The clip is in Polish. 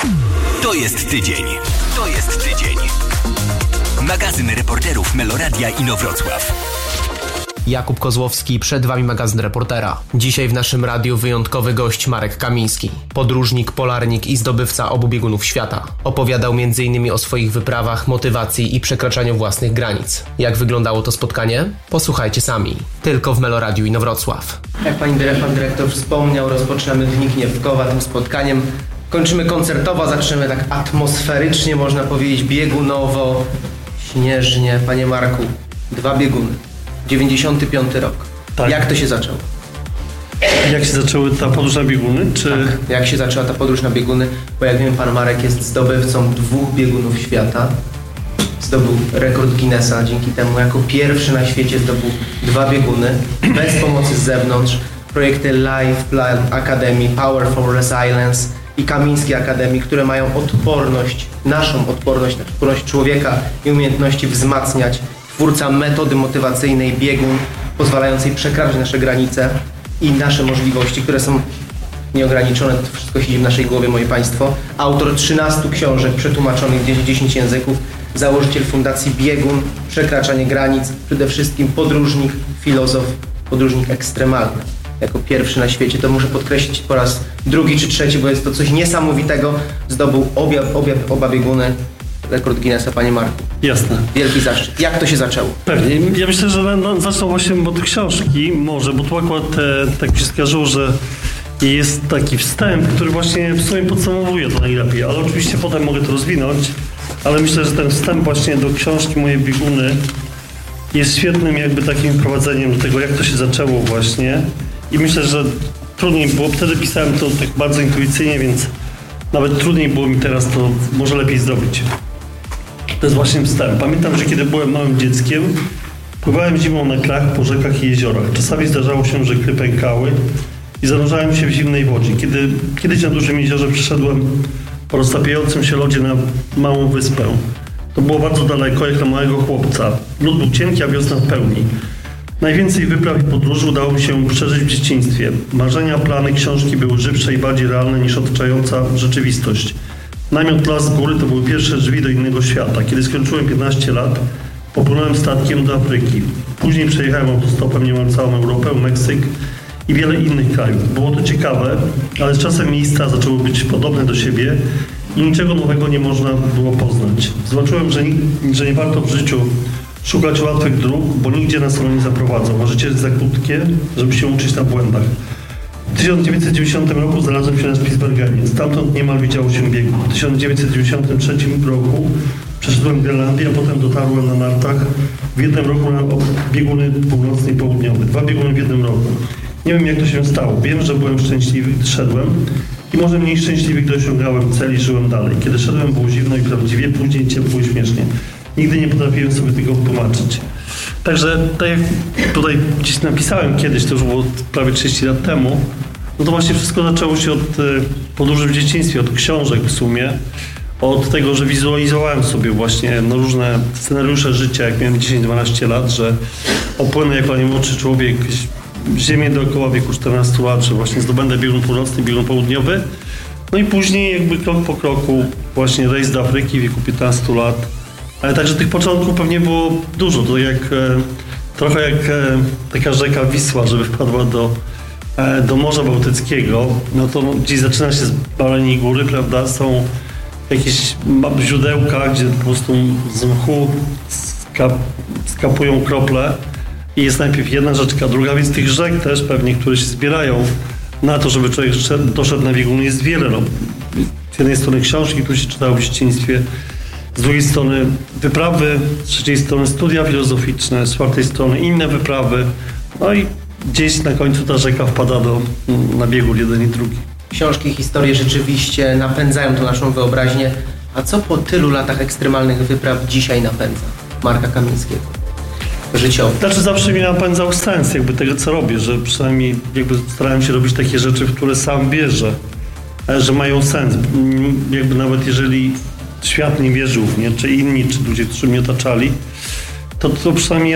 To jest tydzień. To jest tydzień. Magazyn reporterów Meloradia Inowrocław. Jakub Kozłowski, przed Wami magazyn reportera. Dzisiaj w naszym radiu wyjątkowy gość Marek Kamiński. Podróżnik, polarnik i zdobywca obu biegunów świata. Opowiadał m.in. o swoich wyprawach, motywacji i przekraczaniu własnych granic. Jak wyglądało to spotkanie? Posłuchajcie sami. Tylko w Meloradiu Inowrocław. Jak pan dyrektor wspomniał, rozpoczynamy w Gniewkowa tym spotkaniem. Kończymy koncertowo, zaczynamy tak atmosferycznie, można powiedzieć, biegunowo, śnieżnie. Panie Marku, 2 bieguny. 95 rok. Tak. Jak to się zaczęło? Jak się zaczęły ta podróż na bieguny? Czy... Tak, jak się zaczęła ta podróż na bieguny? Bo jak wiem, pan Marek jest zdobywcą 2 biegunów świata. Zdobył rekord Guinnessa, dzięki temu jako pierwszy na świecie zdobył 2 bieguny, bez pomocy z zewnątrz. Projekty Life Plan Academy, Power for Resilience i Kamińskiej Akademii, które mają odporność, naszą odporność człowieka i umiejętności wzmacniać. Twórca metody motywacyjnej biegun, pozwalającej przekraczać nasze granice i nasze możliwości, które są nieograniczone. To wszystko siedzi w naszej głowie, moje państwo. Autor 13 książek przetłumaczonych w 10 języków. Założyciel Fundacji Biegun, Przekraczanie Granic. Przede wszystkim podróżnik, filozof, podróżnik ekstremalny. Jako pierwszy na świecie, to muszę podkreślić po raz drugi czy trzeci, bo jest to coś niesamowitego. Zdobył oba bieguny. Rekord Guinnessa, panie Marku. Jasne. Wielki zaszczyt. Jak to się zaczęło? Pewnie. Ja myślę, że zacznę właśnie od książki, może, bo tu akurat tak się skarżyło, że jest taki wstęp, który właśnie w sumie podsumowuje to najlepiej, ale oczywiście potem mogę to rozwinąć, ale myślę, że ten wstęp właśnie do książki Moje bieguny jest świetnym jakby takim wprowadzeniem do tego, jak to się zaczęło właśnie i myślę, że trudniej było, wtedy pisałem to tak bardzo intuicyjnie, więc nawet trudniej było mi teraz to może lepiej zrobić. To jest właśnie wstęp. Pamiętam, że kiedy byłem małym dzieckiem, pływałem zimą na krach po rzekach i jeziorach. Czasami zdarzało się, że kry pękały i zanurzałem się w zimnej wodzie. Kiedyś na dużym jeziorze przeszedłem po roztapiającym się lodzie na małą wyspę. To było bardzo daleko, jak na małego chłopca. Lód był cienki, a wiosna w pełni. Najwięcej wypraw i podróży udało mi się przeżyć w dzieciństwie. Marzenia, plany, książki były żywsze i bardziej realne niż otaczająca rzeczywistość. Namiot Las z góry to były pierwsze drzwi do innego świata. Kiedy skończyłem 15 lat, popłynąłem statkiem do Afryki. Później przejechałem autostopem niemal całą Europę, Meksyk i wiele innych krajów. Było to ciekawe, ale z czasem miejsca zaczęły być podobne do siebie i niczego nowego nie można było poznać. Zobaczyłem, że nie warto w życiu szukać łatwych dróg, bo nigdzie nas one nie zaprowadzą, a życie jest za krótkie, żeby się uczyć na błędach. W 1990 roku znalazłem się na Spitsbergenie. Stamtąd niemal widziało się biegu. W 1993 roku przeszedłem Grenlandię, a potem dotarłem na nartach w jednym roku na bieguny północny i południowy. 2 bieguny w jednym roku. Nie wiem, jak to się stało. Wiem, że byłem szczęśliwy, gdy szedłem i może mniej szczęśliwy, gdy osiągałem cel i żyłem dalej. Kiedy szedłem, było zimno i prawdziwie, później ciepło i śmiesznie. Nigdy nie potrafiłem sobie tego wytłumaczyć. Także tak jak tutaj gdzieś napisałem kiedyś, to już było prawie 30 lat temu, no to właśnie wszystko zaczęło się od podróży w dzieciństwie, od książek w sumie, od tego, że wizualizowałem sobie właśnie różne scenariusze życia, jak miałem 10-12 lat, że opłynę jako najmłodszy człowiek ziemię dookoła w wieku 14 lat, że właśnie zdobędę biegun północny, biegun południowy. No i później jakby krok po kroku właśnie rejs do Afryki w wieku 15 lat. Ale także tych początków pewnie było dużo, to trochę jak taka rzeka Wisła, żeby wpadła do Morza Bałtyckiego, no to gdzieś zaczyna się z Baleniej Góry, prawda, są jakieś źródełka, gdzie po prostu z mchu skapują krople i jest najpierw jedna rzeczka, druga, więc tych rzek też pewnie, które się zbierają na to, żeby człowiek doszedł na biegun, jest wiele. No. Z jednej strony książki, które się czytało w dzieciństwie, z drugiej strony wyprawy, z trzeciej strony studia filozoficzne, z czwartej strony inne wyprawy. No i gdzieś na końcu ta rzeka wpada na biegun jeden i drugi. Książki i historie rzeczywiście napędzają tą naszą wyobraźnię. A co po tylu latach ekstremalnych wypraw dzisiaj napędza Marka Kamińskiego? Życiowo. Znaczy zawsze mnie napędzał sens jakby tego, co robię, że przynajmniej jakby starałem się robić takie rzeczy, w które sam wierzę, że mają sens. Jakby nawet jeżeli świat nie wierzył w nie, czy inni, czy ludzie, którzy mnie otaczali, to przynajmniej ja